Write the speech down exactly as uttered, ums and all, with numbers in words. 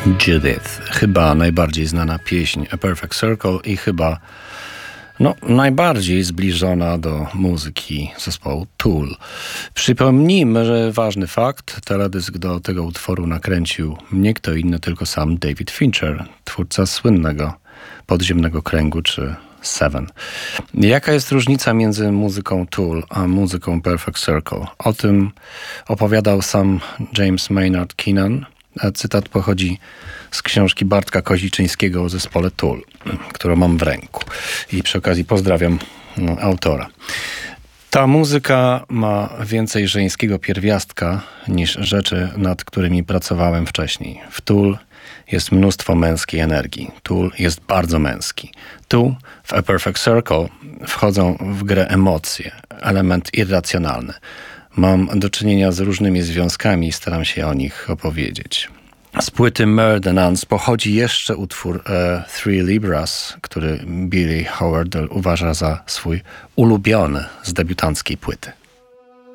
Judith, chyba najbardziej znana pieśń A Perfect Circle i chyba no, najbardziej zbliżona do muzyki zespołu Tool. Przypomnijmy, że ważny fakt, teledysk do tego utworu nakręcił nie kto inny, tylko sam David Fincher, twórca słynnego Podziemnego Kręgu czy Seven. Jaka jest różnica między muzyką Tool a muzyką Perfect Circle? O tym opowiadał sam James Maynard Keenan. Cytat pochodzi z książki Bartka Koziczyńskiego o zespole Tool, którą mam w ręku. I przy okazji pozdrawiam no, autora. Ta muzyka ma więcej żeńskiego pierwiastka niż rzeczy, nad którymi pracowałem wcześniej. W Tool jest mnóstwo męskiej energii. Tool jest bardzo męski. Tu, w A Perfect Circle, wchodzą w grę emocje, element irracjonalny. Mam do czynienia z różnymi związkami i staram się o nich opowiedzieć. Z płyty Murder Nuns pochodzi jeszcze utwór e, Three Libras, który Billie Howerdel uważa za swój ulubiony z debiutanckiej płyty.